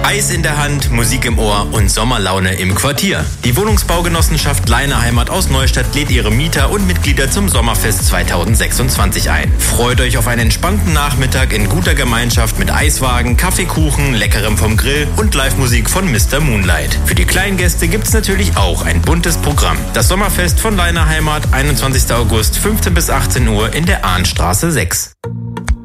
Eis in der Hand, Musik im Ohr und Sommerlaune im Quartier. Die Wohnungsbaugenossenschaft Leine Heimat aus Neustadt lädt ihre Mieter und Mitglieder zum Sommerfest 2026 ein. Freut euch auf einen entspannten Nachmittag in guter Gemeinschaft mit Eiswagen, Kaffeekuchen, Leckerem vom Grill und Live-Musik von Mr. Moonlight. Für die Kleingäste gibt's natürlich auch ein buntes Programm. Das Sommerfest von Leine Heimat, 21. August, 15 bis 18 Uhr in der Ahnstraße 6.